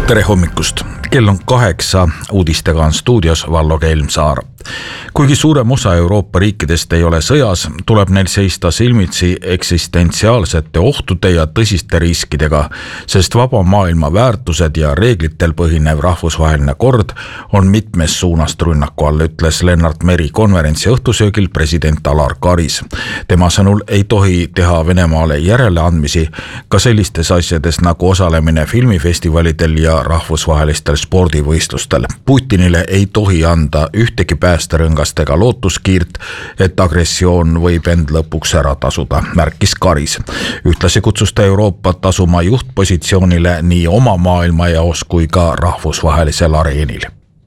Tere hommikust! Kell on 8, uudistega on stuudios Vallo Kelmsaar. Kuigi suurem osa Euroopa riikidest ei ole sõjas, tuleb neil seista silmitsi eksistentsiaalsete ohtude ja tõsiste riskidega, sest vaba maailma väärtused ja reeglitel põhinev rahvusvaheline kord on mitmes suunast rünnaku all, ütles Lennart Meri konverentsi õhtusöögil president Alar Karis. Tema sõnul ei tohi teha Venemaale järeleandmisi ka sellistes asjades nagu osalemine filmifestivalidel ja rahvusvahelistel spordivõistlustel. Putinile ei tohi anda ühtegi päästerõngast ega lootuskiirt, et agressioon võib end lõpuks ära tasuda, märkis Karis. Ühtlasi kutsus ta Euroopat asuma juhtpositsioonile nii oma maailmajaos kui ka rahvusvahelisel areenil.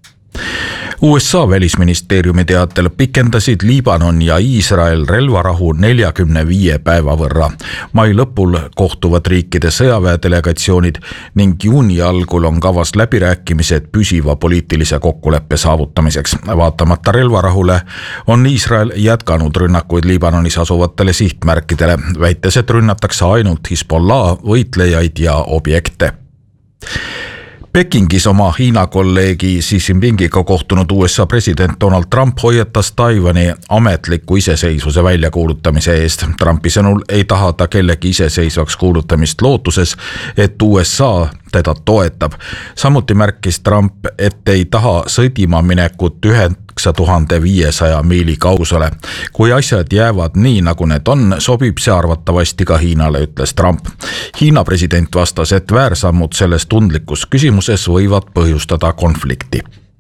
USA välisministeeriumi teatel pikendasid Liibanon ja Iisrael relvarahu 45 päeva võrra. Mai lõpul kohtuvad riikide sõjaväedelegatsioonid ning juuni algul on kavas läbirääkimised püsiva poliitilise kokkuleppe saavutamiseks. Vaatamata relvarahule on Iisrael jätkanud rünnakuid Liibanonis asuvatele sihtmärkidele, väites, et rünnatakse ainult Hezbollah võitlejaid ja objekte. Pekingis oma Hiina kolleegi Xi Jinpingiga kohtunud USA president Donald Trump hoiatas Taiwani ametliku iseseisvuse väljakuulutamise eest. Trumpi sõnul ei taha ta kellegi iseseisvaks kuulutamist lootuses, et USA teda toetab. Samuti märkis Trump, et ei taha sõdima minekut 9500 miili kaugusele. Kui asjad jäävad nii, nagu need on, sobib see arvatavasti ka Hiinale, ütles Trump. Hiina president vastas, et väärsammud selles tundlikus küsimuses võivad põhjustada konflikti.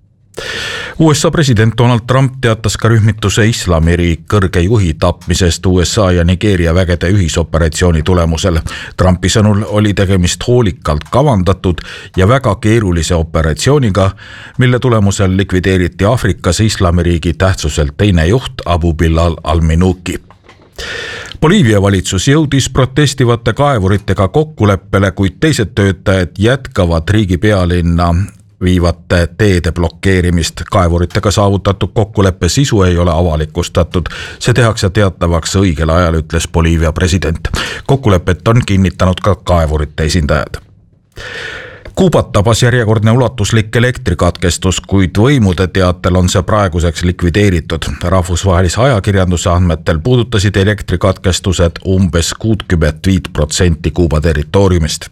USA president Donald Trump teatas ka rühmituse Islamiriik kõrge juhi tapmisest USA ja Nigeeria vägede ühisoperatsiooni tulemusel. Trumpi sõnul oli tegemist hoolikalt kavandatud ja väga keerulise operatsiooniga, mille tulemusel likvideeriti Aafrikas Islamiriigi tähtsuselt teine juht Abu Bilal al-Minuki. Boliivia valitsus jõudis protestivate kaevuritega kokkuleppele, kuid teised töötajad jätkavad riigi pealinna viivate teede blokkeerimist. Kaevuritega saavutatud kokkuleppe sisu ei ole avalikustatud. See tehakse teatavaks õigel ajal, ütles Boliivia president. Kokkulepet on kinnitanud ka kaevurite esindajad. Kuubat tabas järjekordne ulatuslik elektrikatkestus, kuid võimude teatel on see praeguseks likvideeritud. Rahvusvahelise ajakirjanduse andmetel puudutasid elektrikatkestused umbes 65% Kuuba territooriumist.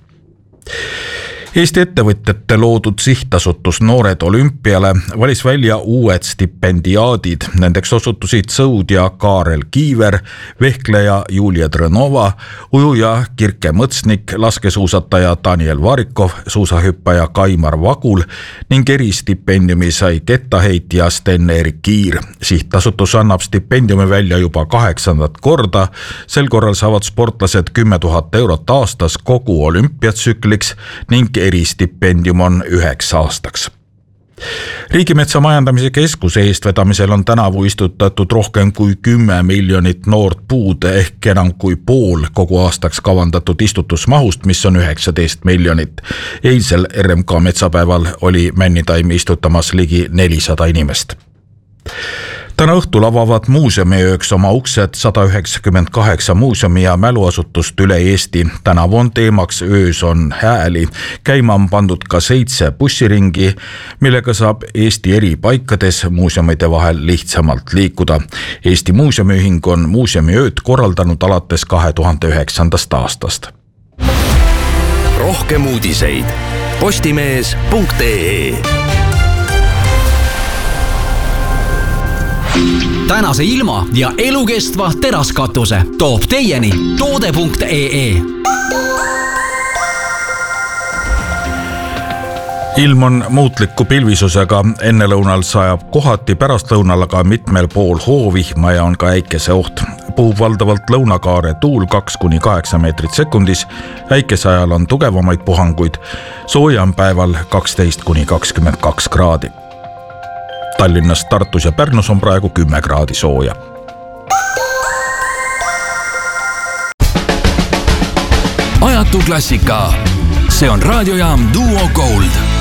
Eesti ettevõtjate loodud sihtasutus Noored Olümpiale valis välja uued stipendiaadid. Nendeks osutusid sõudja Kaarel Kiiver, vehkleja Julia Trõnova, ujuja Kirke Mõtsnik, laskesuusataja Daniel Varikov, suusahüppaja Kaimar Vagul ning eristipendiumi sai kettaheitja Sten-Erik Kiir. Sihtasutus annab stipendiumi välja juba 8. korda. Sel korral saavad sportlased 10 000 eurot aastas kogu olümpiatsükliks ning eristipendium on 9 aastaks. Riigimetsa majandamise keskuse eestvedamisel on tänavu istutatud rohkem kui 10 miljonit noort puud ehk enam kui pool kogu aastaks kavandatud istutusmahust, mis on 19 miljonit. Eilsel RMK metsapäeval oli männitaimi istutamas ligi 400 inimest. Täna õhtul avavad muuseumiööks oma uksed 198 muuseumi ja mäluasutust üle Eesti. Tänavu on teemaks Öös on hääli. Käima on pandud ka 7 bussiringi, millega saab Eesti eri paikades muuseumide vahel lihtsamalt liikuda. Eesti Muuseumiühing on muuseumiööd korraldanud alates 2009. aastast. Rohkem uudiseid postimees.ee. Tänase ilma ja elukestva teraskatuse toob teieni toode.ee. Ilm on muutliku pilvisusega, ennelõunal sajab kohati, pärastlõunal aga mitmel pool hoovihma ja on ka äikeseoht. Puhub valdavalt lõunakaare tuul 2–8 meetrit sekundis, äikese ajal on tugevamaid puhanguid, soojam päeval 12–22 kraadi. Tallinnas, Tartus ja Pärnus on praegu 10 kraadi sooja. Ajatu klassika. See on raadiojaam Duo Gold.